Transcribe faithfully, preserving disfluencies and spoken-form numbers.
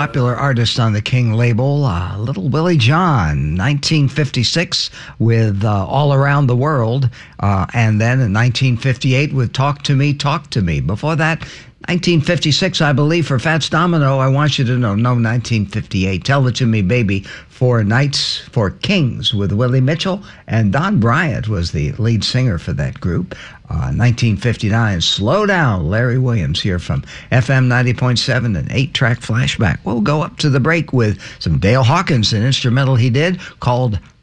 popular artist on the King label, uh, Little Willie John, nineteen fifty-six with uh, All Around the World, uh, and then in nineteen fifty-eight with Talk to Me, Talk to Me. Before that, nineteen fifty-six, I believe, for Fats Domino, I Want You to Know. No, nineteen fifty-eight, Tell It to Me, Baby, for Nights for Kings with Willie Mitchell, and Don Bryant was the lead singer for that group. Uh, nineteen fifty-nine, Slow Down, Larry Williams here from F M ninety point seven, an eight-track flashback. We'll go up to the break with some Dale Hawkins, an instrumental he did called